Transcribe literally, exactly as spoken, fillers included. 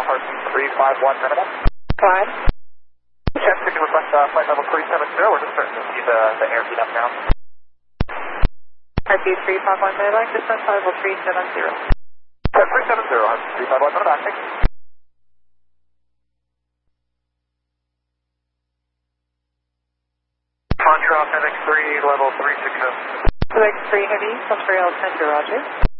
Heartbeat three five one minimum. Five. Check, we can request uh, flight level three seven zero. We're just starting to see the, the airspeed up now. Heartbeat three five one, may I like distance level three seven zero. Check three seven zero, Heartbeat three five one, minimum acting. Contra F X three level three six zero. F X three Heavy, Central Center, Roger.